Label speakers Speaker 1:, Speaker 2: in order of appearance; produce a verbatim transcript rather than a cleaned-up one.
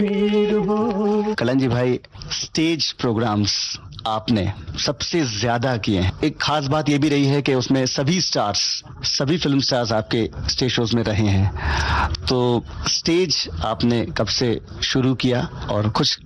Speaker 1: कलंजी भाई, stage programmes आपने सबसे ज्यादा किए हैं। एक खास बात ये भी रही है कि उसमें सभी स्टार्स, सभी फिल्म स्टार्स आपके स्टेज शोज में रहे हैं। तो स्टेज आपने कब से शुरू किया और कुछ